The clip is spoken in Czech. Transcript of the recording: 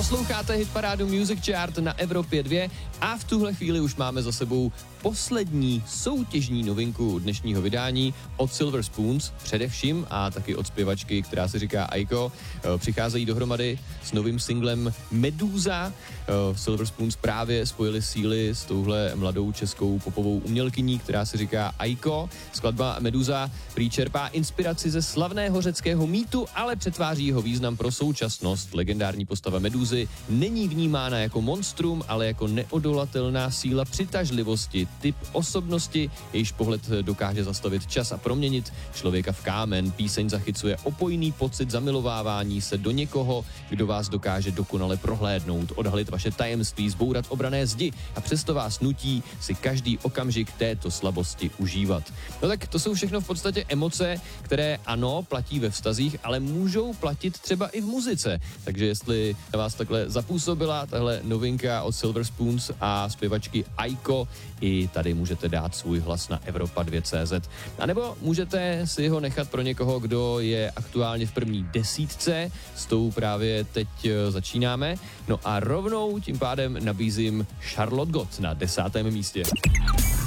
Posloucháte hitparádu Music Chart na Evropě 2 a v tuhle chvíli už máme za sebou poslední soutěžní novinku dnešního vydání od Silver Spoons, především a taky od zpěvačky, která se říká Aiko. Přicházejí dohromady s novým singlem Meduza. Silver Spoons právě spojili síly s touhle mladou českou popovou umělkyní, která se říká Aiko. Skladba Meduza prý čerpá inspiraci ze slavného řeckého mýtu, ale přetváří jeho význam pro současnost. Legendární postava Meduzy není vnímána jako monstrum, ale jako neodolatelná síla přitažlivosti, typ osobnosti, jejíž pohled dokáže zastavit čas a proměnit člověka v kámen. Píseň zachycuje opojný pocit zamilovávání se do někoho, kdo vás dokáže dokonale prohlédnout, odhalit vaše tajemství, zbourat obranné zdi a přesto vás nutí si každý okamžik této slabosti užívat. No tak to jsou všechno v podstatě emoce, které ano, platí ve vztazích, ale můžou platit třeba i v muzice. Takže jestli na vás takhle zapůsobila tahle novinka od Silver Spoons a zpěvačky Aiko, i tady můžete dát svůj hlas na Evropa2.cz. A nebo můžete si ho nechat pro někoho, kdo je aktuálně v první desítce, s tou právě teď začínáme. No a rovnou tím pádem nabízím Charlotte Gott na 10. místě.